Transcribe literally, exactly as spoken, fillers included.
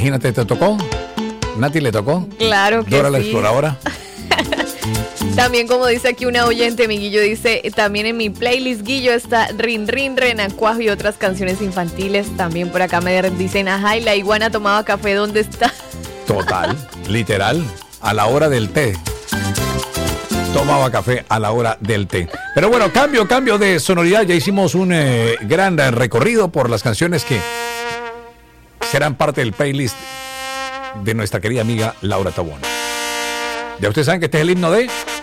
Imagínate, ¿te tocó? ¿Nati le tocó? Claro que Dora sí. la Exploradora. También, como dice aquí una oyente, mi Guillo dice, también en mi playlist, Guillo, está Rin Rin, Renacuajo y otras canciones infantiles. También por acá me dicen, ajá, y la iguana tomaba café, ¿dónde está? Total, literal, a la hora del té. Tomaba café a la hora del té. Pero bueno, cambio, cambio de sonoridad. Ya hicimos un eh, gran recorrido por las canciones que serán parte del playlist de nuestra querida amiga Laura Tobón. Ya ustedes saben que este es el himno de...